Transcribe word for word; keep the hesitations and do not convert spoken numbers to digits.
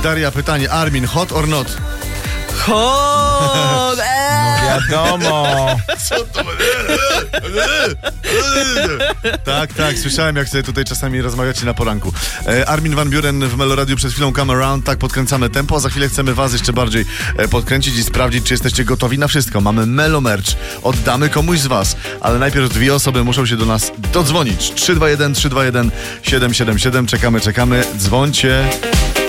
Daria, pytanie. Armin, hot or not? Hot! Wiadomo. Co to? Tak, tak, słyszałem, jak sobie tutaj czasami rozmawiacie na poranku. E, Armin van Buuren w Meloradiu przed chwilą Come Around, tak podkręcamy tempo, a za chwilę chcemy was jeszcze bardziej e, podkręcić i sprawdzić, czy jesteście gotowi na wszystko. Mamy Melo Merch, oddamy komuś z was, ale najpierw dwie osoby muszą się do nas dodzwonić. trzy dwa jeden, trzy dwa jeden, siedem siedem siedem, czekamy, czekamy, dzwońcie.